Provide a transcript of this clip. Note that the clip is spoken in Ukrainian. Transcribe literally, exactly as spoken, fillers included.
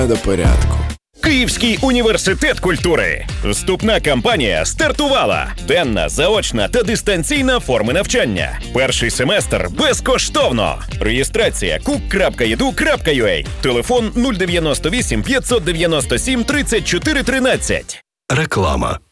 до порядку. Київський університет культури. Вступна кампанія стартувала. Денна, заочна та дистанційна форми навчання. Перший семестр безкоштовно. Реєстрація кук крапка і ді ю крапка ю а. Телефон нуль дев'яносто вісім п'ятсот дев'яносто сім тридцять чотири тринадцять. Реклама.